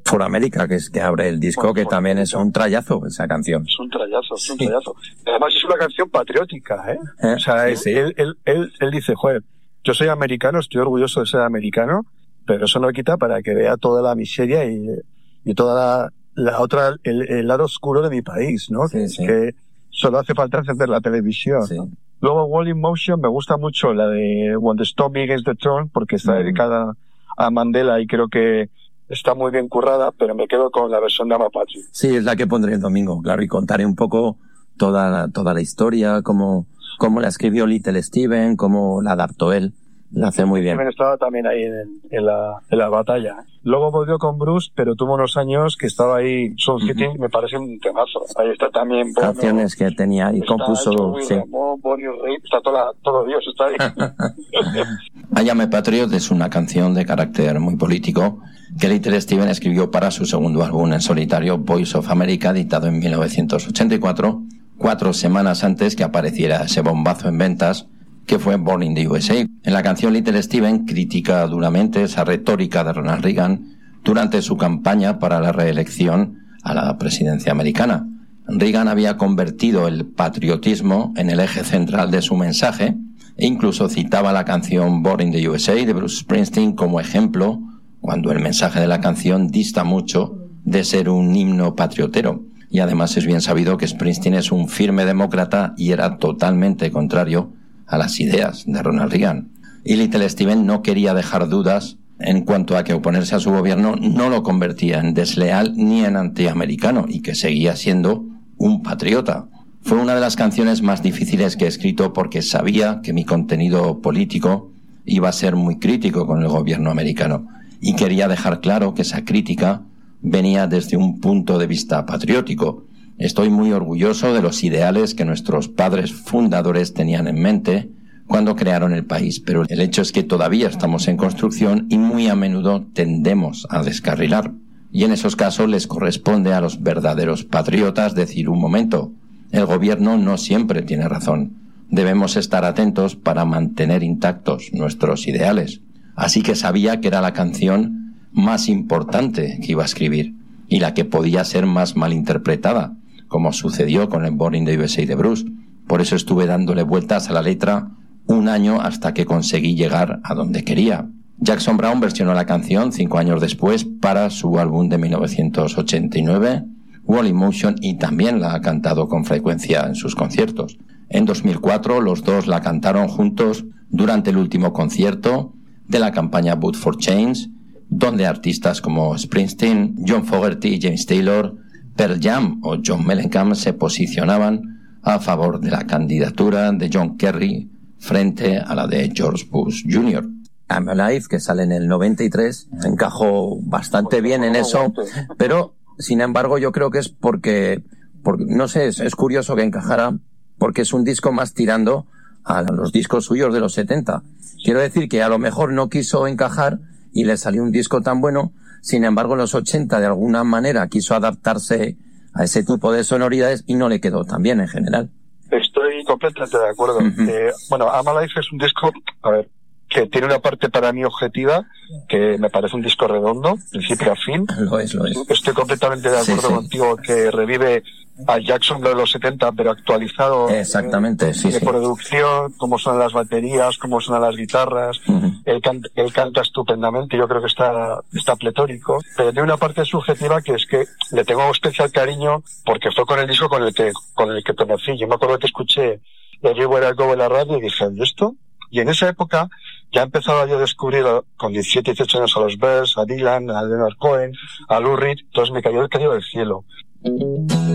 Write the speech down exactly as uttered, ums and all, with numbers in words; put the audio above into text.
For America, que es que abre el disco, bueno, que también America. Es un trayazo esa canción. Es un trayazo, es un sí. trayazo. Además es una canción patriótica, ¿eh? ¿Eh? O sea, sí, él, sí. Él, él, él, él dice, joder, yo soy americano, estoy orgulloso de ser americano, pero eso no quita para que vea toda la miseria y, y toda la, la otra, el, el lado oscuro de mi país, ¿no? Sí, que, sí. que solo hace falta encender la televisión. Sí. Luego, Wall in Motion, me gusta mucho la de When the Storm Begins the Throne, porque está mm. dedicada a Mandela y creo que está muy bien currada, pero me quedo con la versión de Amapachi. Sí, es la que pondré el domingo, claro, y contaré un poco toda la, toda la historia, cómo, cómo la escribió Little Steven, cómo la adaptó él. La hace muy bien. Steven estaba también ahí en, en, la, en la batalla. Luego volvió con Bruce, pero tuvo unos años que estaba ahí, Soul City, uh-huh. me parece un temazo. Ahí está también Bono, canciones que tenía y compuso. Joey sí. Ramón, Bonnie Raitt, está toda, todo Dios, está ahí. I Am a Patriot es una canción de carácter muy político que Little Steven escribió para su segundo álbum en solitario, Voice of America, editado en mil novecientos ochenta y cuatro, cuatro semanas antes que apareciera ese bombazo en ventas que fue Born in the U S A. En la canción Little Steven critica duramente esa retórica de Ronald Reagan durante su campaña para la reelección a la presidencia americana. Reagan había convertido el patriotismo en el eje central de su mensaje e incluso citaba la canción Born in the U S A de Bruce Springsteen como ejemplo, cuando el mensaje de la canción dista mucho de ser un himno patriotero. Y además es bien sabido que Springsteen es un firme demócrata y era totalmente contrario a las ideas de Ronald Reagan. Y Little Steven no quería dejar dudas en cuanto a que oponerse a su gobierno no lo convertía en desleal ni en antiamericano y que seguía siendo un patriota. Fue una de las canciones más difíciles que he escrito porque sabía que mi contenido político iba a ser muy crítico con el gobierno americano y quería dejar claro que esa crítica venía desde un punto de vista patriótico. Estoy muy orgulloso de los ideales que nuestros padres fundadores tenían en mente cuando crearon el país, pero el hecho es que todavía estamos en construcción y muy a menudo tendemos a descarrilar. Y en esos casos les corresponde a los verdaderos patriotas decir un momento, el gobierno no siempre tiene razón. Debemos estar atentos para mantener intactos nuestros ideales. Así que sabía que era la canción más importante que iba a escribir y la que podía ser más malinterpretada, como sucedió con el Born in the U S A de Bruce. Por eso estuve dándole vueltas a la letra un año hasta que conseguí llegar a donde quería. Jackson Browne versionó la canción cinco años después para su álbum de mil novecientos ochenta y nueve, Wall in Motion, y también la ha cantado con frecuencia en sus conciertos. En dos mil cuatro los dos la cantaron juntos durante el último concierto de la campaña Vote for Change, donde artistas como Springsteen, John Fogerty, James Taylor, Pearl Jam o John Mellencamp se posicionaban a favor de la candidatura de John Kerry frente a la de George Bush junior I'm Alive, que sale en el noventa y tres, encajó bastante bien en eso, pero sin embargo yo creo que es porque, porque no sé, es, es curioso que encajara porque es un disco más tirando a los discos suyos de los setenta. Quiero decir que a lo mejor no quiso encajar y le salió un disco tan bueno. Sin embargo, en los ochenta, de alguna manera, quiso adaptarse a ese tipo de sonoridades y no le quedó tan bien en general. Estoy completamente de acuerdo. Uh-huh. Eh, bueno, I'm Alive es un disco, a ver, que tiene una parte para mí objetiva, que me parece un disco redondo, principio a fin. Lo es, lo es. Estoy completamente de acuerdo sí, sí. contigo, que revive a Jackson de los setenta, pero actualizado. Exactamente, sí, de sí. producción, cómo son las baterías, cómo son las guitarras. Uh-huh. Él, can- él canta estupendamente, yo creo que está, está pletórico. Pero tiene una parte subjetiva que es que le tengo especial cariño porque fue con el disco con el que, con el que conocí. Yo me acuerdo que escuché Everywhere I Go en la radio y dije, ¿y esto? Y en esa época ya empezaba yo a descubrir con diecisiete, dieciocho años a los Bears, a Dylan, a Leonard Cohen, a Lou Reed, entonces me cayó el caído del cielo.